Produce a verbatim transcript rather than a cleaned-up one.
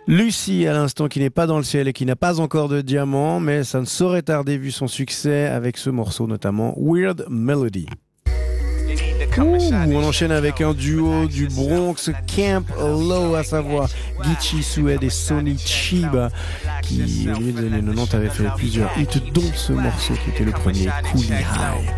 Lucie, à l'instant, qui n'est pas dans le ciel et qui n'a pas encore de diamant, mais ça ne saurait tarder vu son succès avec ce morceau, notamment Weird Melody. Ouh, on enchaîne avec un duo du Bronx, Camp Low, à savoir Geechee Suede et Sonny Chiba, qui au milieu des années quatre-vingt-dix avait fait plusieurs hits, dont ce morceau qui était le premier, Coolie High.